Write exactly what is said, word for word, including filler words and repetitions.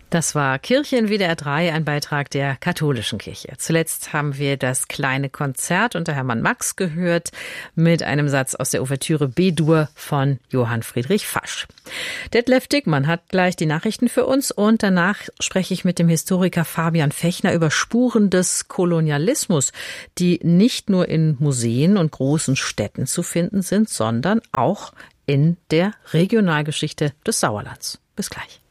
Das war Kirche in W D R drei, ein Beitrag der katholischen Kirche. Zuletzt haben wir das kleine Konzert unter Hermann Max gehört mit einem Satz aus der Ouvertüre B-Dur von Johann Friedrich Fasch. Detlef Dickmann hat gleich die Nachrichten für uns und danach spreche ich mit dem Historiker Fabian Fechner über Spuren des Kolonialismus, die nicht nur in Museen und großen Städten zu finden sind, sondern auch in der Regionalgeschichte des Sauerlands. Bis gleich.